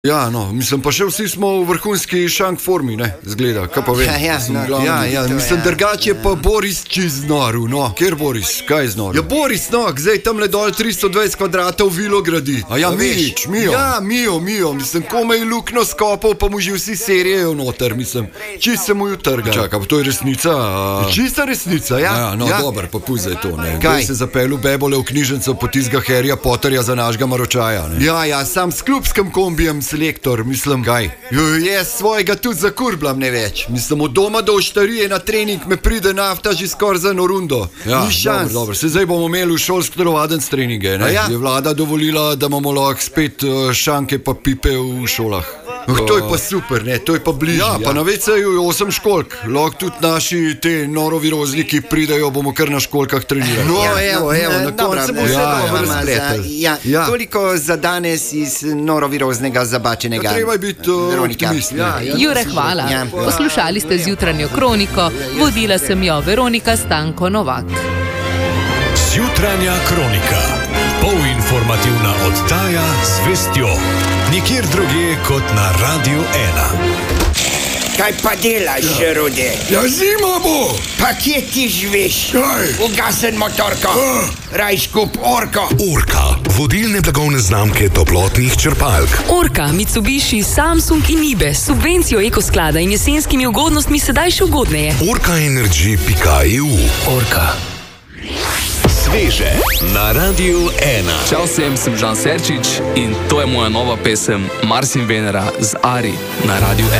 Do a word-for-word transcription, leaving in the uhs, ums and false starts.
Ja, no, mislim, pa še vsi smo v vrhunski šank formi, ne, zgleda, kaj pa vem. Ja, ja, Sem no, glavni. ja, ja, to, mislim, ja, drugače ja. pa Boris čez noru, no. Kjer Boris, kaj je z noru? Ja, Boris, no, zdaj tamle dol tristo dvajset kvadratov vilo gradi. A ja, Mijič, Mijo. Ja, Mijo, Mijo, mislim, komaj lukno skopal, pa mu že vsi serijejo noter, mislim. Čist se mu ju trga. Čaka, pa to je resnica? A... Čista resnica, ja. Ja, no, ja. Dober, pa puzaj to, ne. Kaj se zapelu bebole v knjižnico po tizga Harryja Potterja za našega Maročaja, ne. Ja, ja, sam s klubskim kombijem selektor, mislim, kaj. Jo, jaz svojega tudi zakurblam ne več. Mislim, od doma do oštarije na trening me pride nafta že skoraj za eno rundo. Ja, ni šans. Dobro, dobro. Se zdaj bomo imeli v šolski telovadence treninge, ne? Ja? Je vlada dovolila, da imamo lahko spet uh, šanke pa pipe v šolah. Oh, to je pa super, ne, to je pa bližje. Ja, pa ja. Na ve ce ju je osem školk. Lahko tudi naši te norovirozniki pridejo, bomo kar na školkah trenirali. No, ja, evo, evo, na koncu bo vse dobro razpletel. Ja, ja. Toliko za danes iz noroviroznega zabačenega. Ja, treba je biti uh, optimist. Ja, ja, Jure, hvala. Ja. Poslušali ste Zjutranjo kroniko, vodila sem jo Veronika Stanko Novak. Zjutranja kronika. Polinformativna oddaja z vestjo. Nikjer drugje kot na Radiu ena. Kaj pa delaš, ja. Rude? Ja, zima bo! Pa kje ti živiš? Kaj? Ugasen motorko. Uh. Raj skup Orko. Orka, vodilne blagovne znamke toplotnih črpalk. Orka, Mitsubishi, Samsung in Ibe s subvencijo ekosklada in jesenskimi ugodnostmi sedaj še ugodneje. orka energy pika e u. Orka. Sveže na Radiu ena. Čau vsem, sem Žan Serčič in to je moja nova pesem Mars in Venera z Ari na Radiu ena.